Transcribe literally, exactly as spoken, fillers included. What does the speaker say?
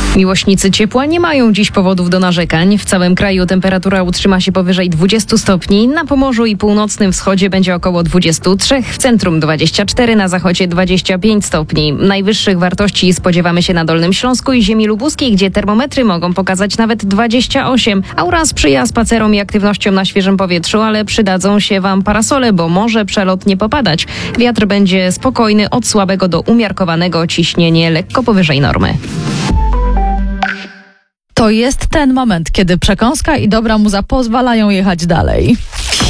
Miłośnicy ciepła nie mają dziś powodów do narzekań. W całym kraju temperatura utrzyma się powyżej dwudziestu stopni. Na Pomorzu i północnym wschodzie będzie około dwudziestu trzech, w centrum dwadzieścia cztery, na zachodzie dwadzieścia pięć stopni. Najwyższych wartości spodziewamy się na Dolnym Śląsku i ziemi lubuskiej, gdzie termometry mogą pokazać nawet dwadzieścia osiem. Aura sprzyja spacerom i aktywnościom na świeżym powietrzu, ale przydadzą się Wam parasole, bo może przelotnie popadać. Wiatr będzie spokojny, od słabego do umiarkowanego, ciśnienie lekko powyżej normy. To jest ten moment, kiedy przekąska i dobra muza pozwalają jechać dalej.